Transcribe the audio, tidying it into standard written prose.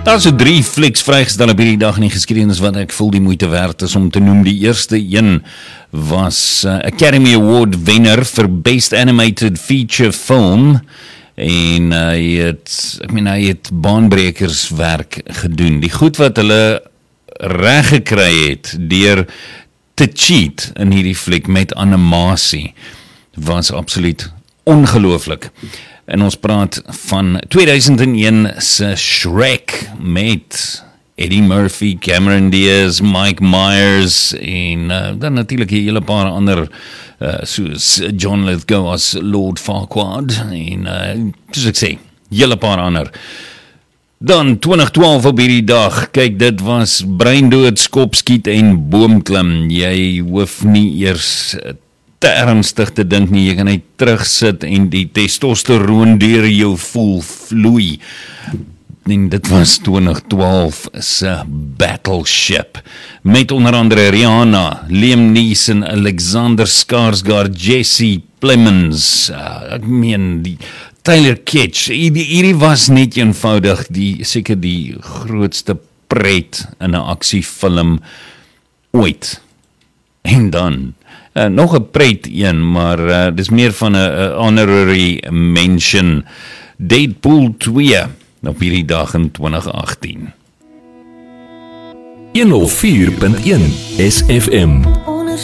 Daar is 3 flieks vrygestel op hierdie dag in die geskiedenis wat ek voel die moeite werd is om te noem. Die eerste een was Academy Award wenner vir Best Animated Feature Film en hy het baanbrekerswerk gedoen. Die goed wat hulle reg gekry het deur te cheat in hierdie fliek met animasie was absoluut ongelooflik. En ons praat van 2001 se Shrek met Eddie Murphy, Cameron Diaz, Mike Myers en dan natuurlijk 'n hele paar ander soos John Lithgow as Lord Farquaad en soos ek sê, hele paar ander. Dan 2012 op hierdie dag, kyk, dit was breindood, skopskiet en boomklim. Jy hoef nie eers te ernstig te dink nie, jy kan net terugsit en die testosteroon deur jou voel vloei. En dit was 2012 se Battleship, met onder andere Rihanna, Liam Neeson, Alexander Skarsgård, Jesse Plemons, ek meen, die Tyler Kitsch, hierdie was net eenvoudig seker die grootste pret in 'n aksiefilm ooit. En dan nog 'n pret een, maar dis meer van 'n honorary mention. Deadpool 2 op hierdie dag in 2018. 104.1 SFM